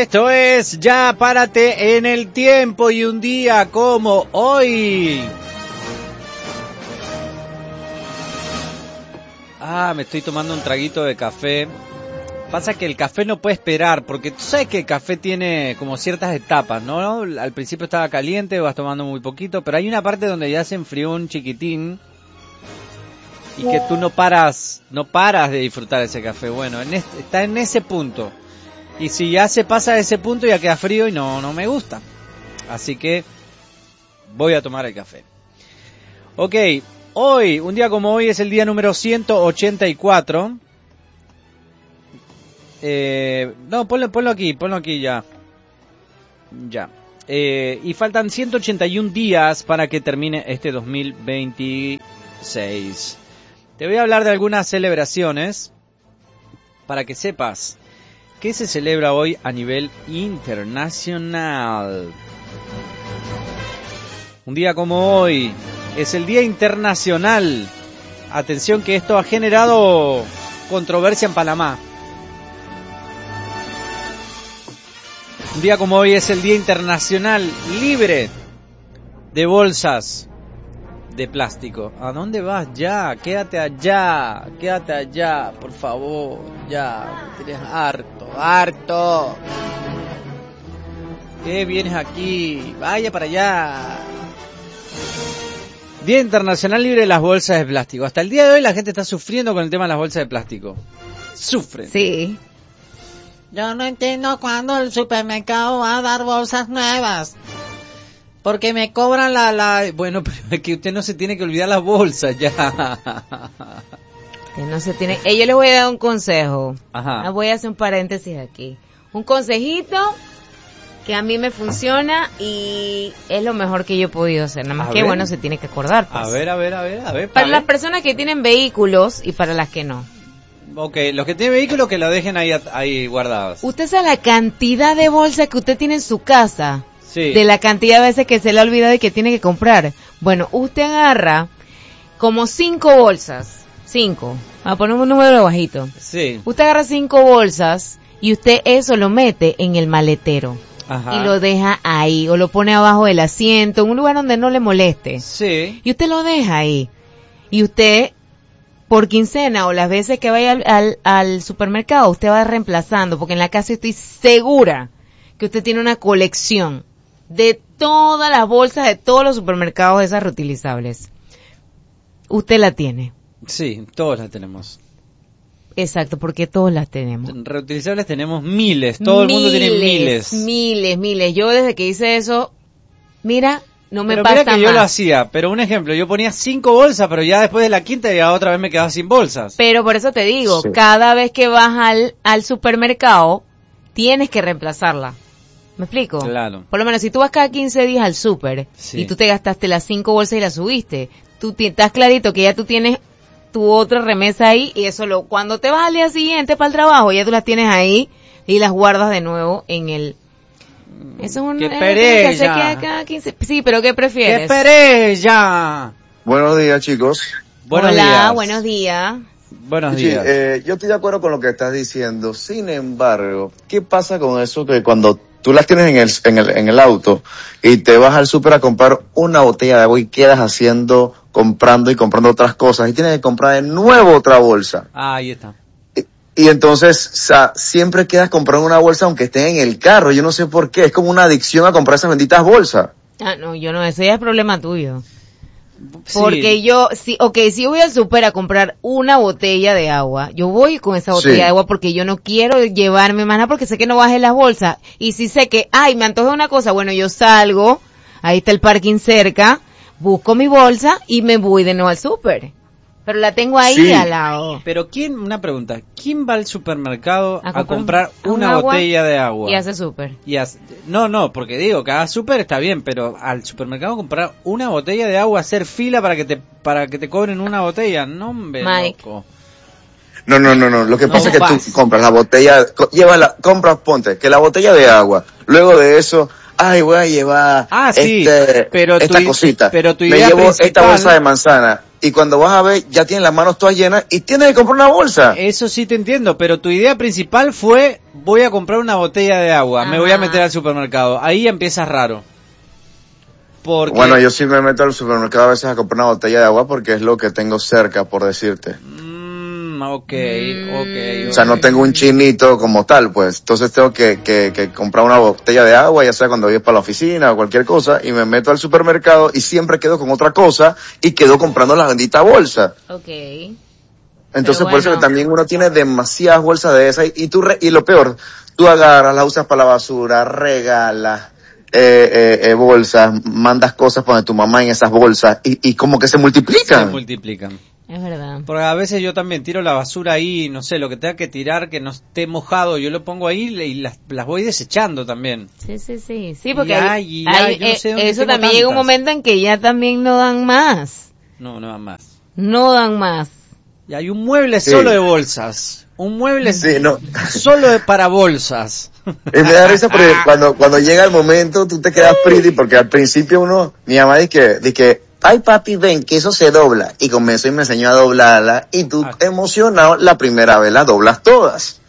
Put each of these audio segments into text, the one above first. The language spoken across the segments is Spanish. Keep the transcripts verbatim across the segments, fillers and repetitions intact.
Esto es Ya Párate en el Tiempo y un día como hoy. Ah, me estoy tomando un traguito de café. Pasa que el café no puede esperar, porque tú sabes que el café tiene como ciertas etapas, ¿no? Al principio estaba caliente, vas tomando muy poquito, pero hay una parte donde ya se enfrió un chiquitín y que tú no paras, no paras de disfrutar ese café. Bueno, en este, está en ese punto. Y si ya se pasa a ese punto ya queda frío y no, no me gusta. Así que voy a tomar el café. Ok, hoy, un día como hoy es el día número ciento ochenta y cuatro. Eh, no, ponlo, ponlo aquí, ponlo aquí ya. Ya. Eh, y faltan ciento ochenta y un días para que termine este dos mil veintiséis. Te voy a hablar de algunas celebraciones para que sepas qué se celebra hoy a nivel internacional. Un día como hoy es el Día Internacional. Atención que esto ha generado controversia en Panamá. Un día como hoy es el Día Internacional Libre de Bolsas de Plástico. ¿A dónde vas ya? Quédate allá, quédate allá, por favor, ya, me tienes harto, harto. ¿Qué vienes aquí? Vaya para allá. Día Internacional Libre de las Bolsas de Plástico. Hasta el día de hoy la gente está sufriendo con el tema de las bolsas de plástico. Sufren. Sí. Yo no entiendo cuándo el supermercado va a dar bolsas nuevas. Porque me cobran la... la... Bueno, pero es que usted no se tiene que olvidar las bolsas ya. Que no se tiene... Eh, yo les voy a dar un consejo. Ajá. Voy a hacer un paréntesis aquí. Un consejito que a mí me funciona y es lo mejor que yo he podido hacer. Nada más A que ver. bueno, se tiene que acordar. Pues. A ver, a ver, a ver, a ver. Para a las ver. personas que tienen vehículos y para las que no. Ok, los que tienen vehículos que lo dejen ahí, ahí guardados. Usted sabe la cantidad de bolsas que usted tiene en su casa. Sí. De la cantidad de veces que se le ha olvidado y que tiene que comprar. Bueno, usted agarra como cinco bolsas. Cinco. A poner un número bajito. Sí. Usted agarra cinco bolsas y usted eso lo mete en el maletero. Ajá. Y lo deja ahí. O lo pone abajo del asiento, en un lugar donde no le moleste. Sí. Y usted lo deja ahí. Y usted, por quincena o las veces que vaya al, al, al supermercado, usted va reemplazando. Porque en la casa estoy segura que usted tiene una colección de todas las bolsas de todos los supermercados esas reutilizables. Usted la tiene. Sí, todos las tenemos. Exacto, porque todos las tenemos. Reutilizables tenemos miles, todo el mundo tiene miles. Miles, miles. Yo desde que hice eso, mira, no me pero pasa mira que más. yo lo hacía, pero un ejemplo, yo ponía cinco bolsas, pero ya después de la quinta ya otra vez me quedaba sin bolsas. Pero por eso te digo, Sí. cada vez que vas al, al supermercado, tienes que reemplazarla. ¿Me explico? Claro. Por lo menos si tú vas cada quince días al súper Sí. y tú te gastaste las cinco bolsas y las subiste, tú ti- estás clarito que ya tú tienes tu otra remesa ahí y eso lo cuando te vas al día siguiente para el trabajo ya tú las tienes ahí y las guardas de nuevo en el... Eso es un... ¡Qué eh, tienes que hacer pereza! que cada quince... Sí, pero ¿qué prefieres? ¡Qué pereza! Buenos días, chicos. Buenos Hola, días. buenos días. Buenos Sí, días. eh, yo estoy de acuerdo con lo que estás diciendo. Sin embargo, ¿qué pasa con eso que cuando tú las tienes en el, en el, en el auto y te vas al súper a comprar una botella de agua y quedas haciendo, comprando y comprando otras cosas y tienes que comprar de nuevo otra bolsa? Ah, ahí está. Y, y entonces, o sea, siempre quedas comprando una bolsa aunque esté en el carro. Yo no sé por qué. Es como una adicción a comprar esas benditas bolsas. Ah, no, yo no, ese ya es problema tuyo. Sí. Porque yo, si, okay, si yo voy al súper a comprar una botella de agua, yo voy con esa botella Sí. de agua porque yo no quiero llevarme más nada porque sé que no bajé las bolsas. Y si sé que, ay, me antoja una cosa, bueno, yo salgo, ahí está el parking cerca, busco mi bolsa y me voy de nuevo al súper. Pero la tengo ahí Sí. al lado. Pero quién, una pregunta, ¿quién va al supermercado A a, comprar comprar un una agua botella de agua? Y hace súper. Y hace- no, no, porque digo, cada súper está bien, pero al supermercado comprar una botella de agua, hacer fila para que te para que te cobren una botella, no, hombre, Mike. loco. No, no, no, no. Lo que No pasa es que vas. tú compras la botella, co- lleva la, compras, ponte, que la botella de agua. Luego de eso, ay, voy a llevar Ah, sí, este, pero tu esta i- cosita. pero tu Me idea llevo esta principal- bolsa de manzana. Y cuando vas a ver, ya tienes las manos todas llenas y tienes que comprar una bolsa. Eso sí te entiendo, pero tu idea principal fue voy a comprar una botella de agua, Ajá. me voy a meter al supermercado. Ahí empieza raro. Porque... Bueno, yo sí me meto al supermercado a veces a comprar una botella de agua porque es lo que tengo cerca, por decirte. Mm, ok, ok. O sea, no tengo un chinito como tal, pues. Entonces tengo que, que, que comprar una botella de agua, ya sea cuando voy para la oficina o cualquier cosa, y me meto al supermercado y siempre quedo con otra cosa y quedo comprando la bendita bolsa. Ok. Entonces Pero por eso que bueno. también uno tiene demasiadas bolsas de esas y, y tú, re, y lo peor, tú agarras, las usas para la basura, regalas, eh, eh, eh, bolsas, mandas cosas para tu mamá en esas bolsas y, y como que se multiplican. Se multiplican. Es verdad. Porque a veces yo también tiro la basura ahí, no sé, lo que tenga que tirar que no esté mojado, yo lo pongo ahí y las, las voy desechando también. Sí, sí, sí. Sí, porque Y hay- hay, y hay- hay, yo no sé eh, dónde eso tengo también llega un tantas. momento en que ya también no dan más. No, no más. No dan más. Y hay un mueble Sí. solo de bolsas. Un mueble Sí, no. solo de para bolsas. Y me da risa porque cuando, cuando llega el momento tú te quedas pretty porque al principio uno, mi mamá dice que, dice que, ay papi ven que eso se dobla y comenzó y me enseñó a doblarla y tú Ah. emocionado la primera vez las doblas todas.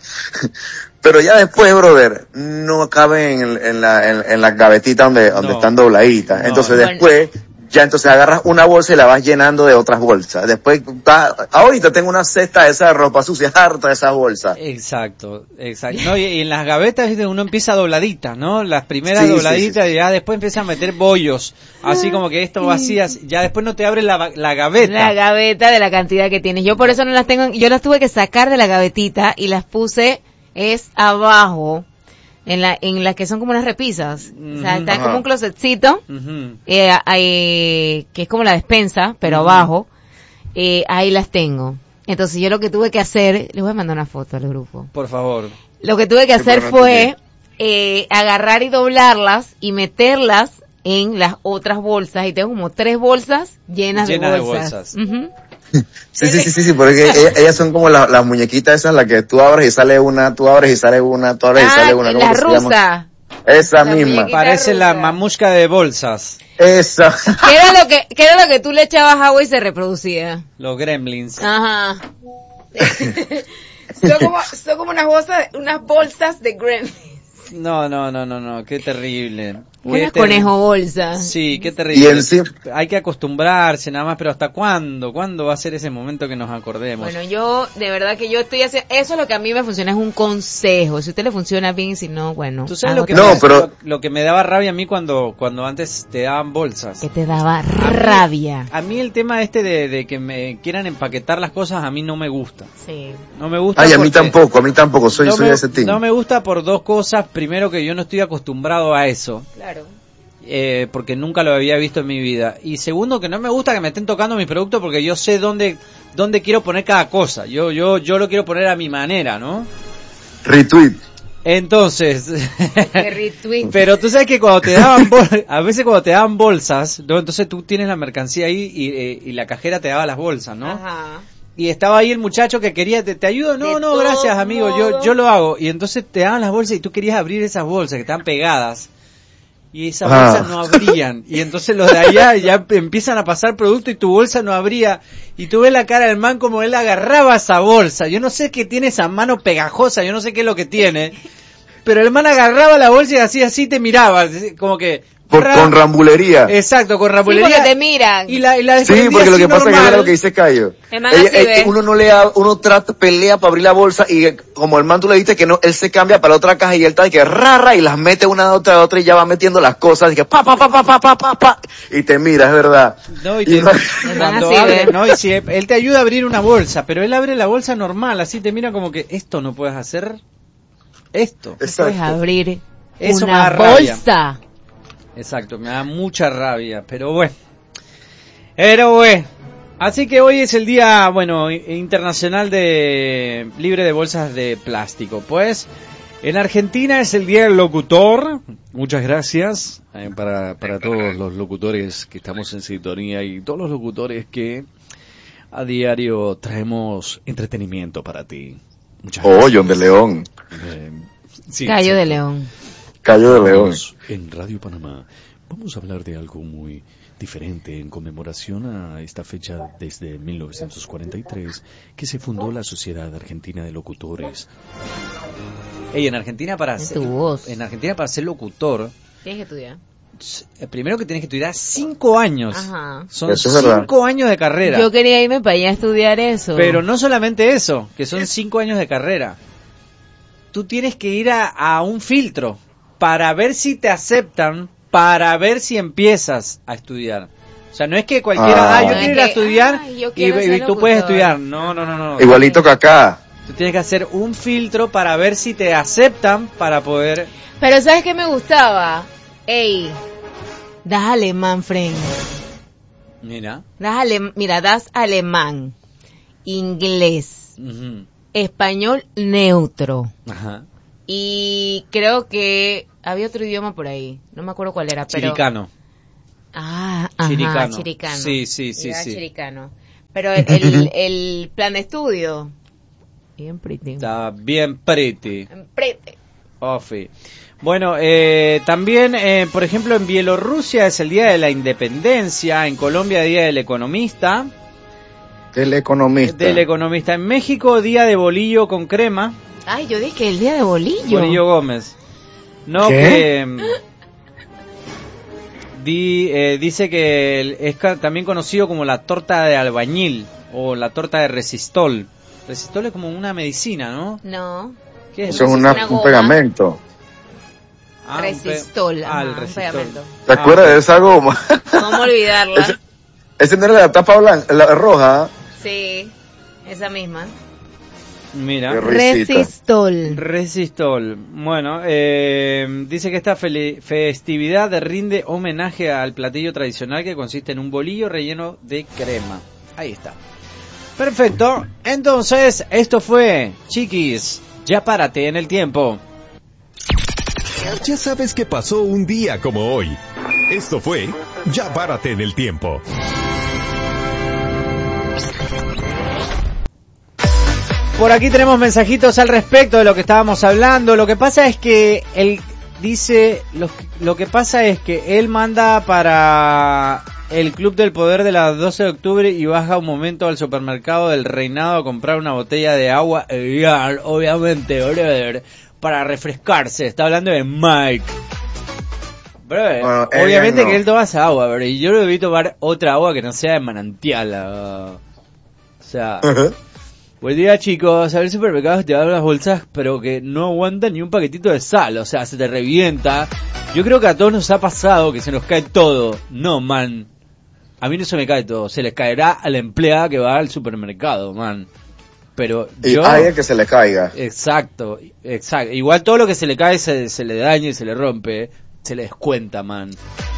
Pero ya después, brother, no caben en, en la, en, en la gavetita donde, donde No. están dobladitas. No. Entonces Bueno. después, ya entonces agarras una bolsa y la vas llenando de otras bolsas. Después, ta- ahorita tengo una cesta de esa de ropa sucia, harta de esas bolsas. Exacto, exacto. No, y, y en las gavetas ¿viste? Uno empieza dobladitas, ¿no? Las primeras Sí, sí, dobladitas sí, sí. y ya después empieza a meter bollos. Así como que esto vacías, ya después no te abre la, la gaveta. La gaveta de la cantidad que tienes. Yo por eso no las tengo, yo las tuve que sacar de la gavetita y las puse es abajo, en la, en las que son como unas repisas. O sea, Ujú. está Ajá. como un closetcito, Ujú. eh, eh, que es como la despensa, pero Ujú. abajo, eh, ahí las tengo. Entonces yo lo que tuve que hacer, les voy a mandar una foto al grupo. Por favor. Lo que tuve que Sí, hacer pero no fue entendí. eh, agarrar y doblarlas y meterlas en las otras bolsas y tengo como tres bolsas llenas, Llenas de de bolsas. bolsas. Ujú. Sí, sí, sí, sí, sí, porque ellas, ellas son como la- las muñequitas esas, las que tú abres y sale una, tú abres y sale una, tú abres y Ah, sale una. ¿cómo la que se llama? rusa. Esa La misma. muñequita. Parece la rusa. mamushka de bolsas. Esa. ¿Qué era lo que, qué era lo que tú le echabas agua y se reproducía? Los gremlins. Ajá. son como, son como unas bolsas, unas bolsas de gremlins. No, no, no, no, no, qué terrible. Qué Unas ter- conejo bolsas. Sí, qué Y terrible. encima, Hay que acostumbrarse nada más, pero ¿hasta cuándo? ¿Cuándo va a ser ese momento que nos acordemos? Bueno, yo, de verdad que yo estoy haciendo, eso es lo que a mí me funciona, es un consejo. Si a usted le funciona bien, si no, bueno. ¿Tú sabes haga lo que, No, me, pero- lo, lo que me daba rabia a mí cuando, cuando antes te daban bolsas? que te daba rabia. A mí el tema este de, de que me quieran empaquetar las cosas a mí no me gusta. Sí. No me gusta ay, a mí porque- tampoco, a mí tampoco, soy, no soy me, ese team. no me gusta por dos cosas. Primero, que yo no estoy acostumbrado a eso, Claro. eh, porque nunca lo había visto en mi vida. Y segundo, que no me gusta que me estén tocando mis productos porque yo sé dónde dónde quiero poner cada cosa. Yo yo yo lo quiero poner a mi manera, ¿no? Retweet. Entonces, Que retweet. pero tú sabes que cuando te daban bol- a veces cuando te daban bolsas, ¿no? Entonces tú tienes la mercancía ahí y, eh, y la cajera te daba las bolsas, ¿no? Ajá. Y estaba ahí el muchacho que quería, te, te ayudo, no, De no, todos gracias amigo, yo, modos. yo lo hago. Y entonces te daban las bolsas y tú querías abrir esas bolsas que estaban pegadas. Y esas Ah. bolsas no abrían. Y entonces los de allá ya empiezan a pasar producto y tu bolsa no abría. Y tú ves la cara del man como él agarraba esa bolsa. Yo no sé qué tiene esa mano pegajosa, yo no sé qué es lo que tiene. Pero el man agarraba la bolsa y así, así te miraba. Como que... Por- ra- con rambulería. Exacto, con Sí, rambulería. porque te miran. y la, y la Sí, desprendía porque lo así que pasa es que normal. era lo que dice Cayo. El man Ella- así eh, ve. uno no le da, uno trata, pelea para abrir la bolsa y eh, como el man tú le dices que no, él se cambia para la otra caja y él está de que rara y las mete una de otra de otra y ya va metiendo las cosas y que pa pa pa pa pa pa pa pa y te mira, es verdad. No, y Y te, no- cuando así, abre, ¿ve? no, y si él te ayuda a abrir una bolsa, pero él abre la bolsa normal, así te mira como que esto no puedes hacer, esto. Exacto. Puedes abrir Eso me una da rabia. bolsa. Exacto, me da mucha rabia, pero bueno. Pero bueno. Así que hoy es el día, bueno, i- internacional de libre de bolsas de plástico. Pues en Argentina es el día del locutor. Muchas gracias eh, para, para todos los locutores que estamos en sintonía y todos los locutores que a diario traemos entretenimiento para ti. Muchas Oh, gracias. John de León. Eh, sí, Callo exacto. de León. Cayo de León. Estamos en Radio Panamá Vamos a hablar de algo muy diferente en conmemoración a esta fecha desde mil novecientos cuarenta y tres que se fundó la Sociedad Argentina de Locutores. Ey, en Argentina para Es ser, tu voz. en Argentina para ser locutor, Tienes que estudiar. eh, primero que tienes que estudiar cinco años. Ajá. Son Eso es verdad. cinco años de carrera. Yo quería irme para allá a estudiar eso. Pero no solamente eso, que son cinco años de carrera. Tú tienes que ir a, a un filtro para ver si te aceptan, para ver si empiezas a estudiar. O sea, no es que cualquiera, Ah. ah, yo No quiero es ir a que, estudiar ay, yo y, quiero y ser tú puedes locutor. estudiar. No, no, no, no. Igualito que acá. Tú tienes que hacer un filtro para ver si te aceptan para poder... Pero ¿sabes qué me gustaba? Ey, das alemán, friend. Mira. Das alem- Mira, das alemán, inglés, Ujú. español neutro. Ajá. Y creo que había otro idioma por ahí. No me acuerdo cuál era, pero... Chiricano. Ah, ajá, Chiricano. chiricano. Sí, sí, sí, Era sí. chiricano. Pero el, el, el plan de estudio... Bien pretty. Está bien pretty. Bien pretty. Ofi. Bueno, eh, también, eh, por ejemplo, en Bielorrusia es el Día de la Independencia, en Colombia Día del Economista, Del economista. del Economista, en México Día de Bolillo con crema, Ay, yo dije que el día de bolillo. Bolillo Gómez. No, ¿Qué? que mm, di, eh, dice que el- es ca- también conocido como la torta de albañil o la torta de resistol. Resistol es como una medicina, ¿no? No. ¿Qué es? Eso es una- Una un goma. pegamento. Ah, un pe- Resistol. Ah, ajá, el un resistol. pegamento. ¿Te Ah, acuerdas ok. de esa goma? ¿Cómo olvidarla? Ese- Ese no era la tapa blanca, la roja. Sí, esa misma. Mira. Qué risita. Resistol. Resistol. Bueno, eh, dice que esta feli- festividad rinde homenaje al platillo tradicional que consiste en un bolillo relleno de crema. Ahí está. Perfecto. Entonces, esto fue, chiquis, ya párate en el tiempo. Ya sabes que pasó un día como hoy. Esto fue Ya párate en el tiempo. Por aquí tenemos mensajitos al respecto de lo que estábamos hablando. Lo que pasa es que él dice, lo, lo que pasa es que él manda para el Club del Poder de las doce de octubre y baja un momento al supermercado del Reinado a comprar una botella de agua, Evian, obviamente, brother, para refrescarse. Está hablando de Mike. Brother, Bueno, obviamente Evian no. que él toma esa agua, bro, y yo lo debí tomar otra agua que no sea de manantial. ah. O sea... Buen día, chicos. A ver, supermercados te dan unas bolsas, pero que no aguantan ni un paquetito de sal. O sea, se te revienta. Yo creo que a todos nos ha pasado que se nos cae todo. No, man. A mí no se me cae todo. Se les caerá a la empleada que va al supermercado, man. Pero Y yo... hay que se le caiga. Exacto, exacto. Igual todo lo que se le cae se, se le daña y se le rompe. Se le descuenta, man.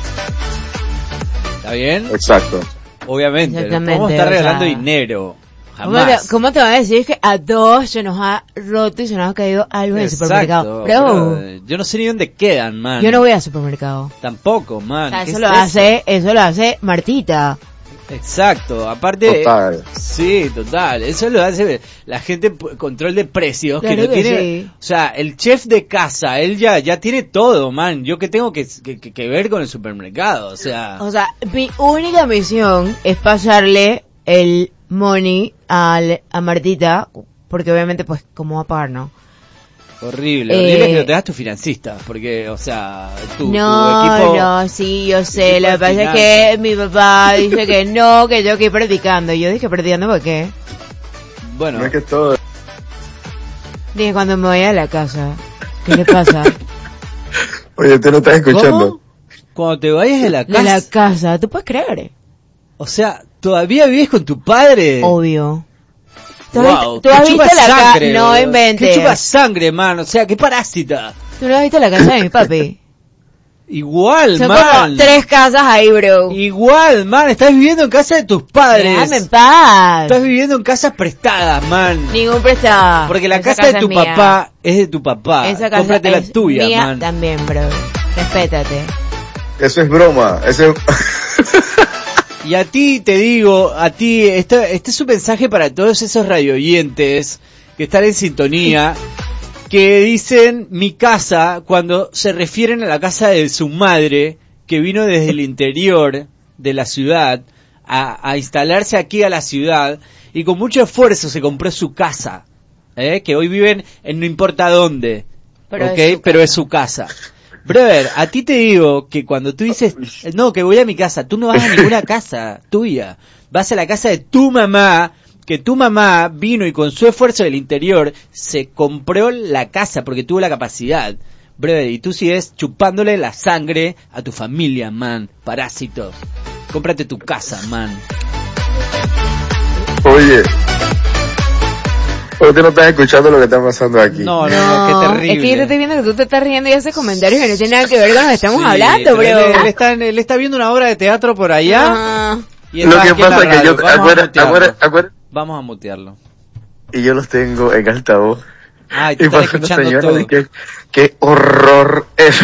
¿Está bien? Exacto. Obviamente. No Exactamente, podemos estar o regalando sea, dinero. ¿Cómo te, Jamás. cómo te va a decir que a todos se nos ha roto y se nos ha caído algo en el Exacto, supermercado? Bro, brother. Yo no sé ni dónde quedan, man. yo no voy al supermercado. Tampoco, O man. sea, ¿Qué eso es lo hace, eso lo hace Martita. Exacto. Aparte, Total. sí, total. Eso lo hace la gente p- control de precios que Claro no que tiene. sí. O sea, el chef de casa, él ya ya tiene todo, man. Yo que tengo que, que, que- que ver con el supermercado, o sea. O sea, mi única misión es pasarle el money al, a Martita, porque obviamente pues, ¿cómo va a pagar, no? Horrible, Eh, horrible que lo tengas tus financistas, porque, o sea, tu, tu No, equipo... no, sí, yo sé, equipo lo de que pasa es finanzas. que mi papá dice que no, que tengo que ir practicando. Yo dije, ¿practicando por qué? Bueno, No es que todo. Dije, cuando me vaya a la casa. ¿Qué le pasa? Oye, tú no estás escuchando. ¿cómo? Cuando te vayas de la De casa, la casa, ¿tú puedes creer? o sea, ¿todavía vives con tu padre? Obvio. ¿Tú, has Wow, visto- tú has qué visto chupa la casa? sangre, No bro. inventes. Qué chupa sangre, man, o sea, qué parásita. ¿Tú no has visto la casa de mi papi? Igual, Son man. como tres casas ahí, bro. Igual, man, estás viviendo en casa de tus padres. Déjame en paz. Estás viviendo en casas prestadas, man. Ningún prestado. Porque la Esa casa, de tu es mía. papá es de tu papá. Esa casa Cómprate la es tuya, mía man. también, bro. Respétate. Eso es broma. Eso es... Y a ti te digo, a ti, este, este es un mensaje para todos esos radioyentes que están en sintonía, que dicen mi casa cuando se refieren a la casa de su madre, que vino desde el interior de la ciudad a, a instalarse aquí a la ciudad y con mucho esfuerzo se compró su casa, ¿eh? Que hoy viven en no importa dónde, Pero ¿okay? es su Pero casa. es su casa. Brother, a ti te digo que cuando tú dices, no, que voy a mi casa, tú no vas a ninguna casa tuya, vas a la casa de tu mamá, que tu mamá vino y con su esfuerzo del interior se compró la casa porque tuvo la capacidad. Brother, y tú sigues chupándole la sangre a tu familia, man, parásitos. Cómprate tu casa, man. Oye, usted no está escuchando lo que está pasando aquí. No, no, no, qué terrible. Es que yo te estoy viendo que tú te estás riendo y haces comentarios que no tienen nada que ver con lo que estamos Sí, hablando, pero bro. Él, él está, él está viendo una obra de teatro por allá. Ah. Y Lo está que aquí en la pasa es que yo, radio. Vamos a acuérdate, mutearlo. acuérdate, acuérdate, Vamos a mutearlo. y yo los tengo en altavoz. Ay, te Y están pasa una escuchando señora todo. de que, qué horror eso.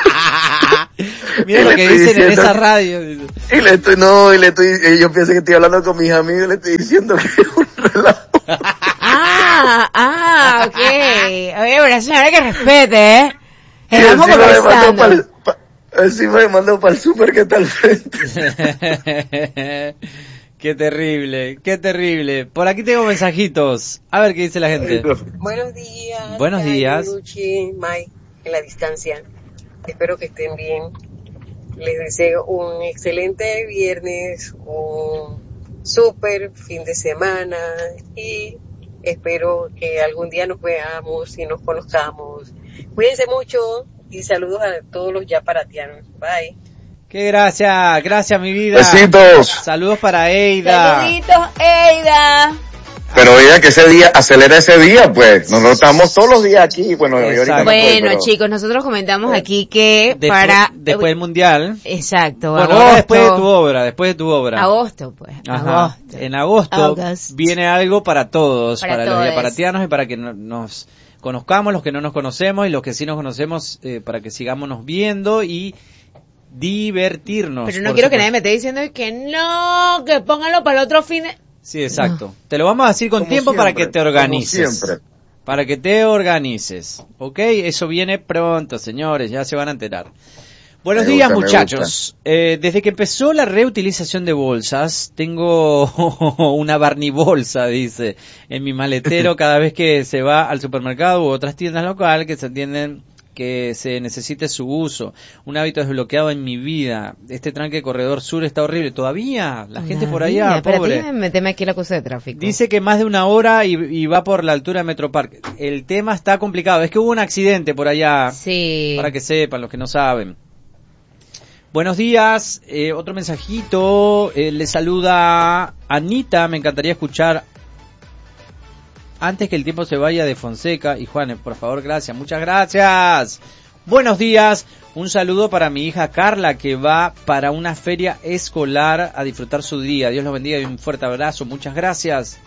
Mira Y lo le que estoy dicen en diciendo- esa radio. Y le estoy, no, y le estoy, y yo pienso que estoy hablando con mis amigos y le estoy diciendo que es un relajo. Ah, ah, ok. Oye, pero esa señora que respete, ¿eh? Y Estamos encima me mandó conversando. pa'l- pa- encima me mandó para el súper que está al frente. Qué terrible, qué terrible. Por aquí tengo mensajitos. A ver qué dice la gente. Buenos días. Buenos Yayo, días. Luchi, Mike, en la distancia. Espero que estén bien. Les deseo un excelente viernes, un súper fin de semana y espero que algún día nos veamos y nos conozcamos. Cuídense mucho y saludos a todos los yaparatianos. Bye. Qué gracias, gracias mi vida. Besitos. Saludos para Eida. Saluditos, Eida. Pero ella que ese día, acelera ese día, pues. Nosotros estamos todos los días aquí. Bueno, yo ahorita Exacto. no estoy, Bueno, pero- chicos, nosotros comentamos aquí que Después, para... después del mundial. Exacto, Bueno, agosto. ahora después de tu obra, después de tu obra. Agosto, pues. Ajá. Agosto. En agosto August. viene algo para todos, Para para, los todes. yaparatianos y para que no- nos conozcamos, los que no nos conocemos y los que sí nos conocemos, eh, para que sigámonos viendo y divertirnos. Pero no por quiero que supuesto. nadie me esté diciendo que no, que póngalo para el otro fin de... Sí, exacto. Te lo vamos a decir con Como tiempo para siempre, que te como organices. siempre. Para que te organices. ¿Ok? Eso viene pronto, señores. Ya se van a enterar. Buenos Me días, gusta, me muchachos. Eh, desde que empezó la reutilización de bolsas, tengo una Barney bolsa, dice, en mi maletero cada vez que se va al supermercado u otras tiendas locales que se atienden que se necesite su uso. Un hábito desbloqueado en mi vida. Este tranque corredor sur está horrible. Todavía, la gente por allá, Espérate, pobre. déjame meterme aquí la cosa de tráfico. Dice que más de una hora y, y va por la altura de Metropark. El tema está complicado. Es que hubo un accidente por allá. Sí. Para que sepan, los que no saben. Buenos días. Eh, otro mensajito. Eh, le saluda Anita. Me encantaría escuchar Antes que el tiempo se vaya de Fonseca y Juanes. Por favor, gracias. Muchas gracias. Buenos días. Un saludo para mi hija Carla que va para una feria escolar a disfrutar su día. Dios los bendiga y un fuerte abrazo. Muchas gracias.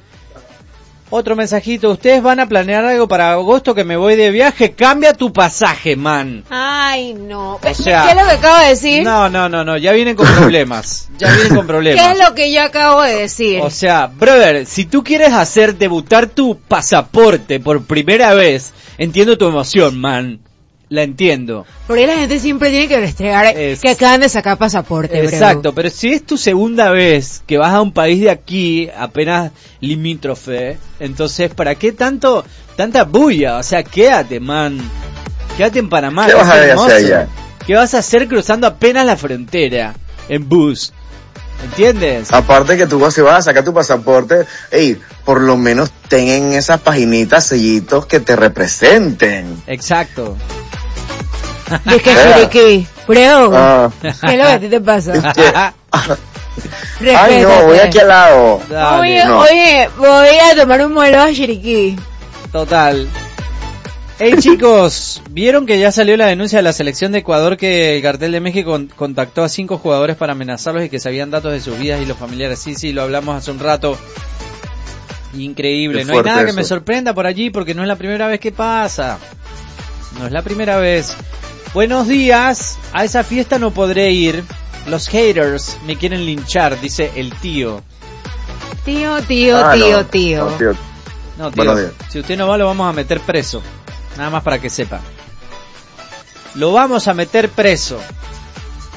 Otro mensajito. Ustedes van a planear algo para agosto que me voy de viaje. Cambia tu pasaje, man. Ay, no. O sea, ¿Qué es lo que acabo de decir? No, no, no, no. Ya vienen con problemas. Ya vienen con problemas. ¿Qué es lo que yo acabo de decir? O sea, brother, si tú quieres hacer debutar tu pasaporte por primera vez, entiendo tu emoción, man. La entiendo. Por ahí la gente siempre tiene que restregar Es- que acaban de sacar pasaporte, bro. Exacto, pero si es tu segunda vez que vas a un país de aquí, apenas limítrofe, entonces, ¿para qué tanto, tanta bulla? O sea, quédate, man. Quédate en Panamá. ¿Qué que vas es a hacer hermoso. allá? ¿Qué vas a hacer cruzando apenas la frontera en bus? ¿Entiendes? Aparte que tú vas, si vas a sacar tu pasaporte, ey, por lo menos ten en esas paginitas sellitos que te representen. Exacto. Y es que Chiriquí, bro, Ah. ¿qué es lo que a ti te pasa? Que- ay no, voy aquí al lado. Dale. Oye, no. oye, voy a tomar un modelo a Chiriquí. Total. Hey chicos, ¿vieron que ya salió la denuncia de la selección de Ecuador que el cartel de México con- contactó a cinco jugadores para amenazarlos y que sabían datos de sus vidas y los familiares? Sí, sí, lo hablamos hace un rato. Increíble, Qué no hay fuerte nada que eso. me sorprenda por allí porque no es la primera vez que pasa. No es la primera vez. Buenos días, a esa fiesta no podré ir. Los haters me quieren linchar, dice el tío. Tío, tío, Ah, tío, no. tío. No, tío. No, tío, Buenos días. si usted no va lo vamos a meter preso. Nada más para que sepa. Lo vamos a meter preso.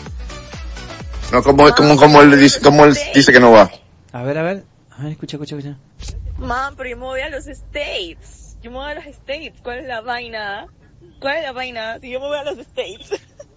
No, como, como, como él dice, como él dice que no va. A ver, a ver. A ver, escucha, escucha, escucha. Man, pero yo me voy a los States. Yo me voy a los States. ¿Cuál es la vaina? ¿Cuál es la vaina? Si yo me voy a los States.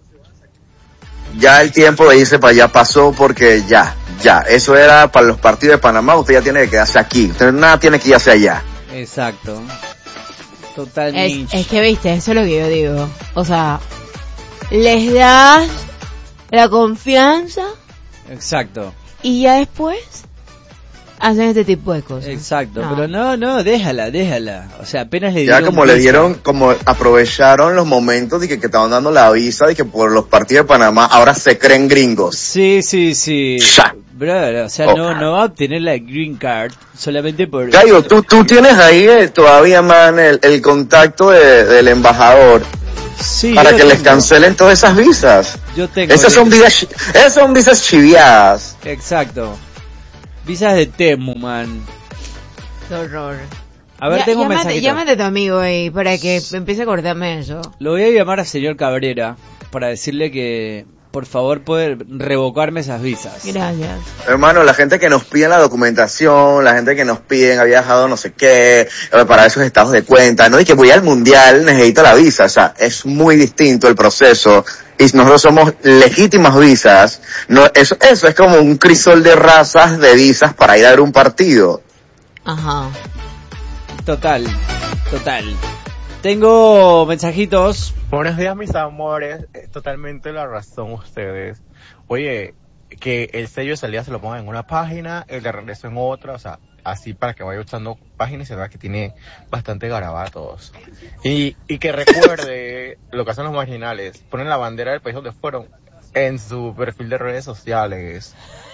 Ya el tiempo de irse para allá pasó porque ya, ya. Eso era para los partidos de Panamá. Usted ya tiene que quedarse aquí. Usted nada tiene que ir hacia allá. Exacto. Totalmente. Es, es que, viste, eso es lo que yo digo. O sea, les das la confianza Exacto. y ya después hacen este tipo de cosas. Exacto, No. pero no, no, déjala, déjala. O sea, apenas le Ya dieron como le visa. dieron, como aprovecharon los momentos de que, que estaban dando la visa y que por los partidos de Panamá ahora se creen gringos. Sí, sí, sí. Ya. Brother, o sea, Oh. no, no va a obtener la green card solamente por... Cayo, tú, tú tienes ahí eh, todavía, man, el, el contacto de, del embajador Sí, para yo que lo les tengo. cancelen todas esas visas. Yo tengo. Esas son visas, chi- esas son visas chiviadas. Exacto. Visas de Temu, man. Qué horror. A ver, Ya- tengo un llámate, mensajito. llámate a tu amigo ahí para que empiece a acordarme de eso. Lo voy a llamar al señor Cabrera para decirle que, por favor, puede revocarme esas visas. Gracias. Hermano, la gente que nos pide la documentación, la gente que nos piden ha viajado no sé qué, eh, para esos estados de cuenta, no, y que voy al mundial, necesito la visa, o sea, es muy distinto el proceso, y nosotros somos legítimas visas, no, eso, eso es como un crisol de razas de visas para ir a ver un partido. Ajá. Total, total. Tengo mensajitos. Buenos días, mis amores. Es totalmente la razón ustedes. Oye, que el sello de salida se lo pongan en una página, el de regreso en otra, o sea, así para que vaya usando páginas y se vea que tiene bastante garabatos. Y, y que recuerde lo que hacen los marginales, ponen la bandera del país donde fueron en su perfil de redes sociales.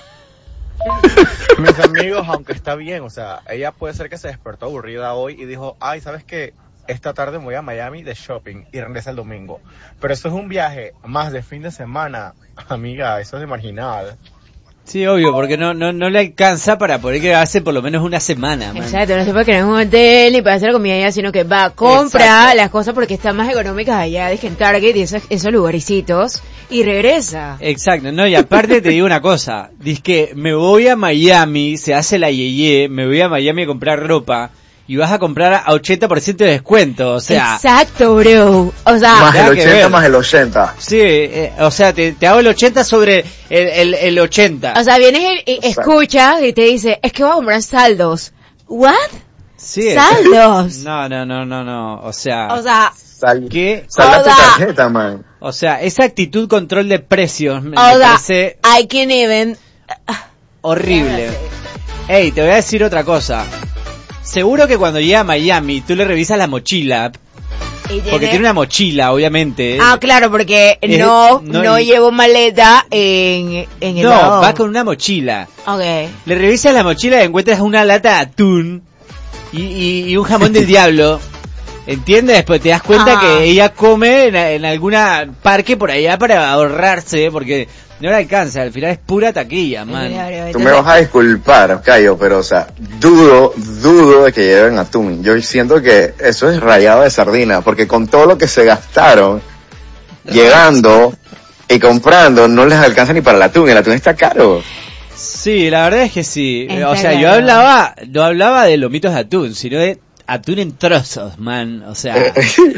Mis amigos, aunque está bien, o sea, ella puede ser que se despertó aburrida hoy y dijo, ay, ¿sabes qué? Esta tarde me voy a Miami de shopping y regresa el domingo. Pero eso es un viaje más de fin de semana, amiga, eso es de marginal. Sí, obvio, porque no, no, no le alcanza para poder quedarse por lo menos una semana, man. Exacto, no se puede quedar en un hotel ni para hacer la comida allá, sino que va a comprar Exacto. las cosas porque están más económicas allá, de que en Target y esos, esos lugaricitos, y regresa. Exacto, no, y aparte te digo una cosa, dice que me voy a Miami, se hace la yeye, me voy a Miami a comprar ropa, y vas a comprar a ochenta por ciento de descuento, o sea... Exacto, bro. O sea, Más nada el que ochenta ver. más el ochenta. Sí, eh, o sea, te, te hago el ochenta sobre el, el, el ochenta. o sea, vienes y, y escuchas y te dice, es que voy a comprar saldos. ¿What? Sí, es- Saldos. No, no, no, no, no, o sea... O sea, Sal, ¿Qué? salda tu Hola. tarjeta, man. O sea, esa actitud control de precios me, me o sea, parece I can even... horrible. Ey, te voy a decir otra cosa. Seguro que cuando llega a Miami tú le revisas la mochila, y porque tiene- tiene una mochila, obviamente. Ah, claro, porque Es- no, no, no y- llevo maleta en, en el No, lado. va con una mochila. Ok. Le revisas la mochila y encuentras una lata de atún y, y, y un jamón del diablo. ¿Entiendes? Después te das cuenta Ah. que ella come en, en alguna parque por allá para ahorrarse, porque no le alcanza. Al final es pura taquilla, man. Tú me vas a disculpar, Cayo, pero o sea, dudo, dudo de que lleven atún. Yo siento que eso es rayado de sardina, porque con todo lo que se gastaron, llegando y comprando, no les alcanza ni para el atún. El atún está caro. Sí, la verdad es que sí. Está O sea, yo claro. hablaba, no hablaba de lomitos de atún, sino de atún en trozos, man. O sea,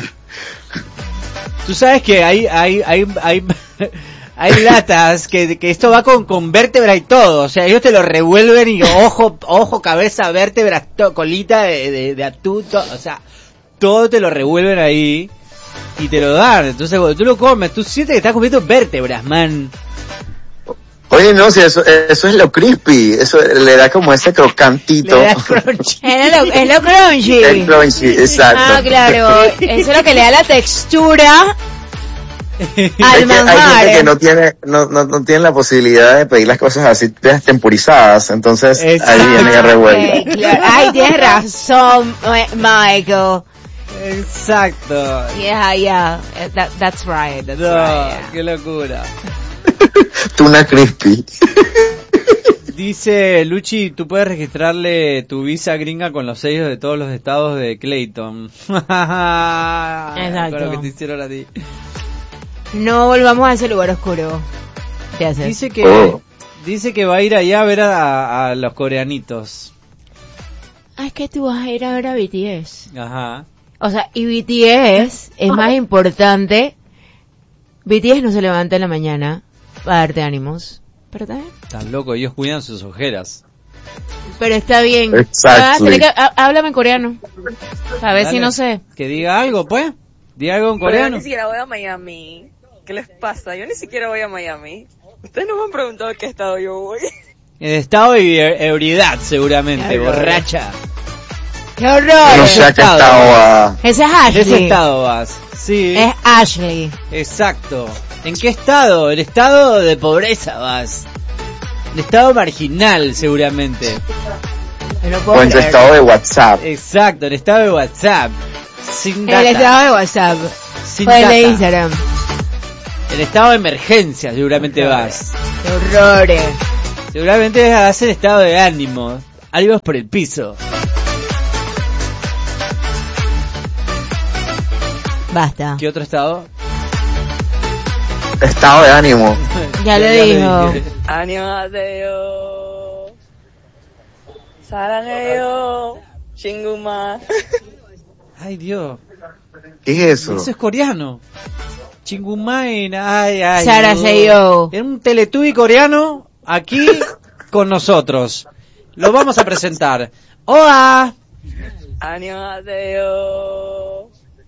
tú sabes que hay, hay, hay, hay, hay latas que, que esto va con, con vértebra y todo. O sea, ellos te lo revuelven y ojo, ojo, cabeza, vértebra, to- colita de, de, de atún, to- o sea, todo te lo revuelven ahí y te lo dan. Entonces, cuando tú lo comes, tú sientes que estás comiendo vértebras, man. Oye, no, si eso, eso es lo crispy, eso le da como ese crocantito. Le da crunchy. Es lo, es lo crunchy. El crunchy, exacto. Ah, claro. Eso es lo que le da la textura Es al que hay manjar. gente ¿eh? que no tiene, no, no, no tiene la posibilidad de pedir las cosas así temporizadas, entonces Exacto. ahí viene ya revuelto. Ok, claro. Ay, tienes razón, Ma- Michael. Exacto. Yeah, yeah. That, that's right. That's No, right. yeah. qué locura. Tuna crispy. Dice Luchi, tú puedes registrarle tu visa gringa con los sellos de todos los estados de Clayton. Con lo que te hicieron a ti. No volvamos a ese lugar oscuro. ¿Qué haces? Dice que Oh. dice que va a ir allá a ver a, a los coreanitos. Ah, es que tú vas a ir a ver a B T S. Ajá. O sea, y B T S es más importante. B T S no se levanta en la mañana para darte ánimos. Pero está bien. Están locos, ellos cuidan sus ojeras. Pero está bien. Exactly. Ah, tenés que, há- háblame en coreano. A ver Dale, si no sé. Que diga algo, pues. Diga algo en Pero yo coreano. ni siquiera voy a Miami. ¿Qué les pasa? Yo ni siquiera voy a Miami. Ustedes no me han preguntado qué estado yo voy. En estado de ebriedad, seguramente, Qué horror. borracha. ¡Qué horror! No sé a qué estaba. Ese es ¿En Ashley. ese estado vas? Sí, Es Ashley. exacto. ¿En qué estado? El estado de pobreza vas. El estado marginal, seguramente. No lo O puedo en tu creer. estado de WhatsApp. Exacto, el estado de WhatsApp. Sin data. El estado de WhatsApp. Sin O el de data. Instagram. El estado de emergencia, seguramente vas. ¡Qué horrores! Seguramente vas el estado de ánimo. Algo por el piso. Basta. ¿Qué otro estado? Estado de ánimo. Ya lo dijo. dije. 안녕하세요. 사랑해요. 친구만. Ay, Dios. ¿Qué es eso? Eso es coreano. Chingumain, ay, ay. Saraseyo. Es un teletubby coreano aquí con nosotros. Lo vamos a presentar. Hola. 안녕하세요.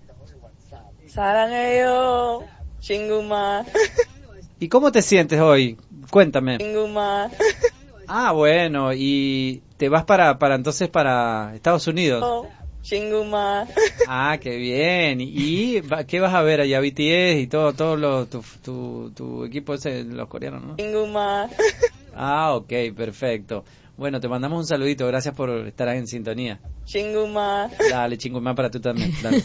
사랑해요. 친구만. ¿Y cómo te sientes hoy? Cuéntame. 친구만. Ah, bueno, y te vas para, para entonces para Estados Unidos. 친구만. Ah, qué bien. ¿Y va- qué vas a ver allá? B T S y todo, todo lo, tu, tu, tu equipo ese, los coreanos, ¿no? 친구만. Ah, ok, perfecto. Bueno, te mandamos un saludito. Gracias por estar ahí en sintonía. 친구만. Dale, chingumán para tú también. Dale.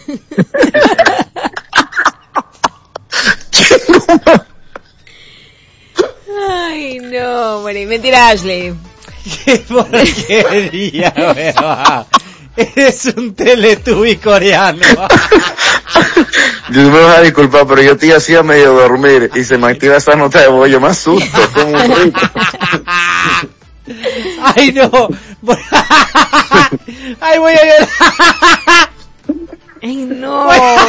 Ay, no, bueno, mentira, Ashley. ¡Qué porquería, weón! Eres un teletubby coreano. Dios me vas a disculpar, pero yo estoy así a medio dormir y se me activa esa nota de voz. Yo me asusto, como un rico. ¡Ay, no! ¡Ay, voy a llorar! Ay, no.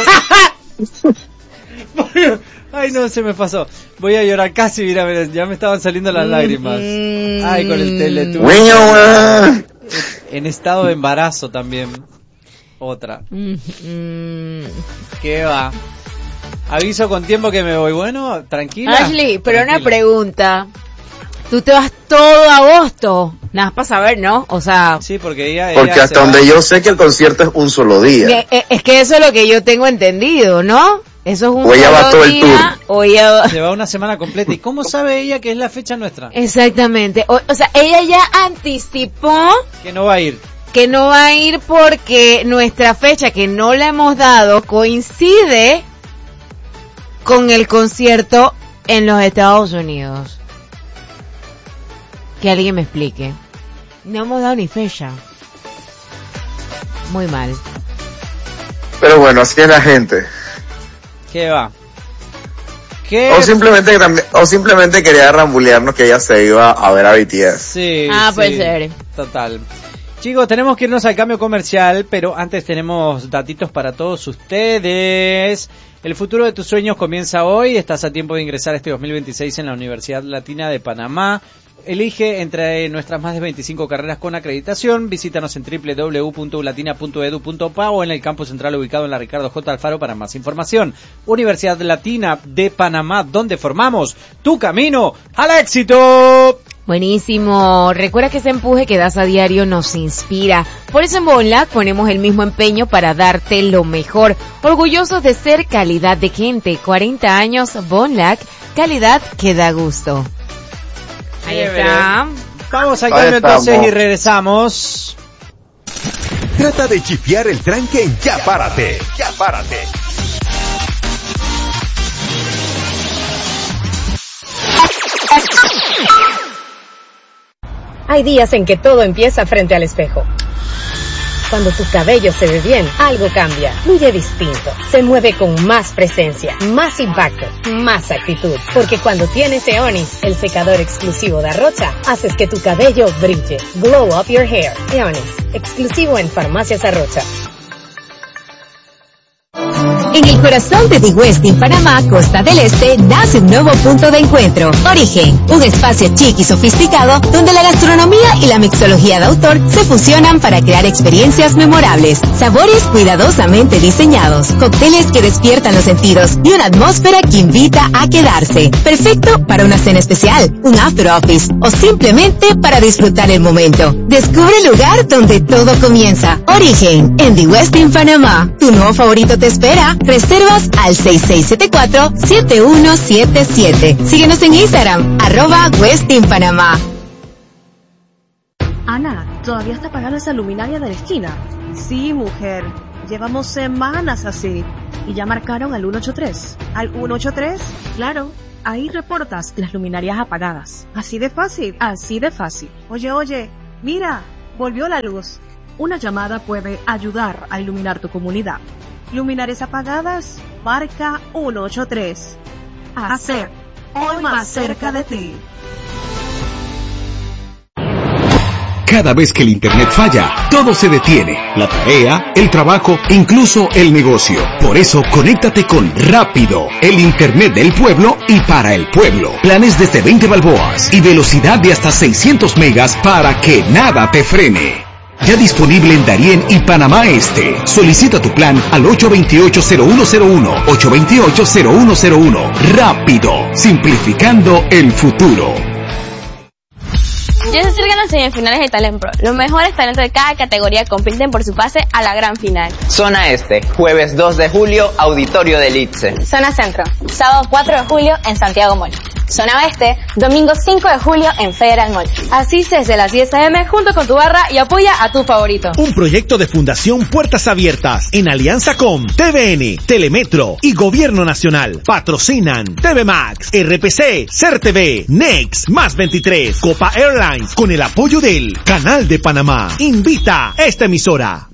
Ay, no, se me pasó. Voy a llorar casi, mira, mira, ya me estaban saliendo las lágrimas. Ay, con el teletubby. Niño, weón. En estado de embarazo también. Otra. Mm, mm. ¿Qué va? Aviso con tiempo que me voy. Bueno, tranquila. Ashley, pero una Tranquila. pregunta. Tú te vas todo agosto. Nada más para saber, ¿no? O sea, Sí, porque ella... Porque ella hasta se va- donde yo sé que el concierto es un solo día. que- eh, es que eso es lo que yo tengo entendido, ¿no? Eso es un O ella va solo todo el día, o ella va- Se va una semana completa. ¿Y cómo sabe ella que es la fecha nuestra? Exactamente. O, o sea, ella ya anticipó Que no va a ir. que no va a ir porque nuestra fecha que no le hemos dado coincide con el concierto en los Estados Unidos. Que alguien me explique. No hemos dado ni fecha. Muy mal. Pero bueno, así es la gente. ¿Qué va? ¿Qué? O simplemente, también- o simplemente quería rambulearnos que ella se iba a ver a B T S. Sí, Ah, sí, puede ser. Total. Chicos, tenemos que irnos al cambio comercial, pero antes tenemos datitos para todos ustedes. El futuro de tus sueños comienza hoy. Estás a tiempo de ingresar este dos mil veintiséis en la Universidad Latina de Panamá. Elige entre nuestras más de veinticinco carreras con acreditación. Visítanos en doble u doble u doble u punto u latina punto edu punto pa o en el campus central ubicado en la Ricardo J. Alfaro para más información. Universidad Latina de Panamá, donde formamos tu camino al éxito. Buenísimo. Recuerda que ese empuje que das a diario nos inspira. Por eso en Bonlac ponemos el mismo empeño para darte lo mejor. Orgullosos de ser calidad de gente. cuarenta años Bonlac, calidad que da gusto. Ahí Chévere. está. Vamos al Ahí cambio estamos. entonces y regresamos. Trata de chifiar el tranque en Ya Párate. Ya Párate. Hay días en que todo empieza frente al espejo. Cuando tu cabello se ve bien, algo cambia. Fluye distinto. Se mueve con más presencia, más impacto, más actitud. Porque cuando tienes Eonis, el secador exclusivo de Arrocha, haces que tu cabello brille. Glow up your hair. Eonis, exclusivo en Farmacias Arrocha. En el corazón de The Westin Panamá, Costa del Este, nace un nuevo punto de encuentro. Origen, un espacio chic y sofisticado donde la gastronomía y la mixología de autor se fusionan para crear experiencias memorables, sabores cuidadosamente diseñados, cócteles que despiertan los sentidos y una atmósfera que invita a quedarse. Perfecto para una cena especial, un after office o simplemente para disfrutar el momento. Descubre el lugar donde todo comienza. Origen, en The Westin Panamá. Tu nuevo favorito te espera. Reservas al seis seis siete cuatro, siete uno siete siete. Síguenos en Instagram, arroba Westin Panamá. Ana, ¿todavía está pagando esa luminaria de la esquina? Sí, mujer. Llevamos semanas así. ¿Y ya marcaron al ciento ochenta y tres? ¿Al ciento ochenta y tres? Claro. Ahí reportas las luminarias apagadas. ¿Así de fácil? Así de fácil. Oye, oye, mira, volvió la luz. Una llamada puede ayudar a iluminar tu comunidad. Luminarias apagadas, marca ciento ochenta y tres. Hacer hoy más cerca de ti. Cada vez que el internet falla, todo se detiene. La tarea, el trabajo, incluso el negocio. Por eso, conéctate con Rápido, el internet del pueblo y para el pueblo. Planes desde veinte balboas y velocidad de hasta seiscientos megas para que nada te frene. Ya disponible en Darién y Panamá Este. Solicita tu plan al ocho dos ocho, cero uno cero uno, ocho dos ocho, cero uno cero uno. Rápido, simplificando el futuro. Ya se acercan las semifinales de Talent Pro. Los mejores talentos de cada categoría compiten por su pase a la gran final. Zona Este, jueves dos de julio, Auditorio del I T S E. Zona Centro, sábado cuatro de julio en Santiago Mall. Zona Oeste, domingo cinco de julio en Federal Mall. Asiste desde las diez a eme junto con tu barra y apoya a tu favorito. Un proyecto de Fundación Puertas Abiertas en alianza con T V N, Telemetro y Gobierno Nacional. Patrocinan T V Max, R P C, C E R T V, Next, Más veintitrés, Copa Airlines con el apoyo del Canal de Panamá. Invita esta emisora.